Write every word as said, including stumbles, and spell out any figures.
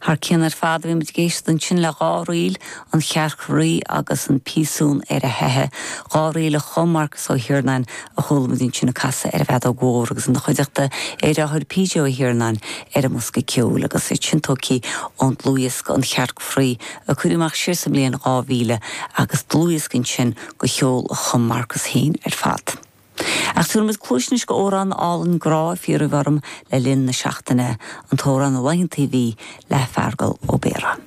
Har cíanar fad bhí mit géist an sin le gáríil an chearchraí agus an písún ar a hethe. Gáríil a chomarcas ó hiarnain a chulmadín sin na casa ar bhead ó gór agus an chuideachta ar a chuid pídeo ó hiarnain ar a musca ceúil agus é sintócí an dlúiasc an chearchraí a chuirimach sirsam líon gáhíle agus dlúiascin sin go cheol a chomarcas hain ar fad. Ach túr mit clúisnis go órán álan grá fiú bharm le linn na seachtaine an tóran a Lain T V le fergal ó béra.